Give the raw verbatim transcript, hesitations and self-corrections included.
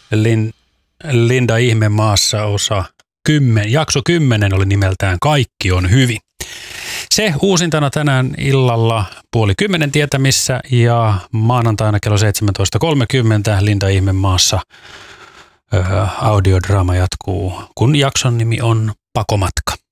Lin, Linda Ihmemaassa osa kymmen, jakso kymmenen oli nimeltään Kaikki on hyvin. Se uusintana tänään illalla puoli kymmenen tietämissä ja maanantaina kello seitsemäntoista kolmekymmentä Linda Ihmemaassa ö, audiodraama jatkuu, kun jakson nimi on Pakomatka.